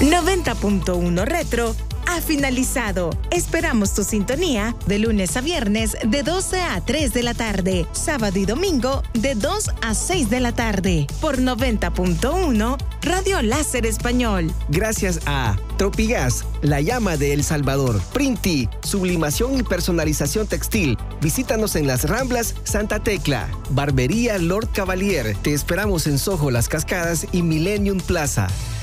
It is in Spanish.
90.1 Retro ha finalizado. Esperamos tu sintonía de lunes a viernes de 12 a 3 de la tarde, sábado y domingo de 2 a 6 de la tarde, por 90.1 Radio Láser Español. Gracias a Tropigas, la llama de El Salvador, Printi, sublimación y personalización textil. Visítanos en Las Ramblas, Santa Tecla. Barbería Lord Cavalier. Te esperamos en Soho Las Cascadas y Millennium Plaza.